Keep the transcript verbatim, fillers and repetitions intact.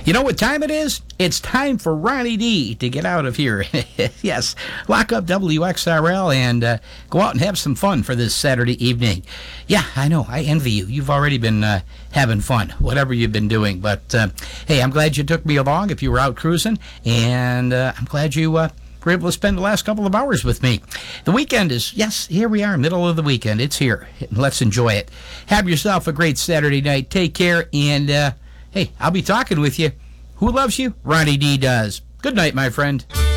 You know what time it is? It's time for Ronnie D to get out of here. Yes, lock up W X R L and uh, go out and have some fun for this Saturday evening. Yeah, I know. I envy you. You've already been uh, having fun, whatever you've been doing. But, uh, hey, I'm glad you took me along if you were out cruising, and uh, I'm glad you uh, were able to spend the last couple of hours with me. The weekend is, yes, here we are, middle of the weekend. It's here. Let's enjoy it. Have yourself a great Saturday night. Take care, and... Uh, Hey, I'll be talking with you. Who loves you? Ronnie D does. Good night, my friend.